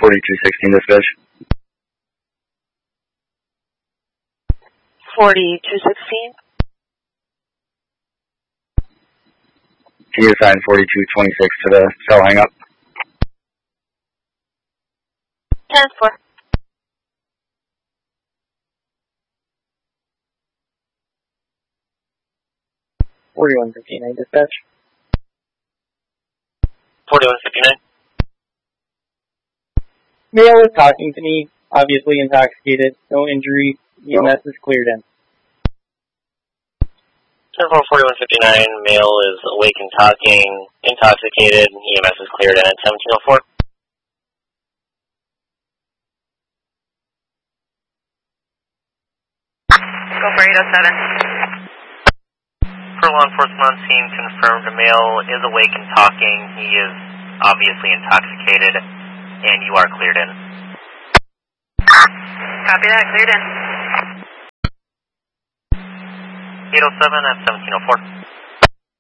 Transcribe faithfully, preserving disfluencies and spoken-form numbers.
forty-two sixteen dispatch. forty-two sixteen. Can you assign forty-two twenty-six to the cell hang up? ten four. forty-one fifty-nine dispatch. forty-one fifty-nine. Male is talking to me, obviously intoxicated, no injury, E M S is cleared in. ten four forty-one fifty-nine, male is awake and talking, intoxicated, E M S is cleared in at seventeen oh four. Go for eight oh seven. For law enforcement on scene, confirmed the male is awake and talking, he is obviously intoxicated, and you are cleared in. Copy that, cleared in. eight oh seven at seventeen oh four.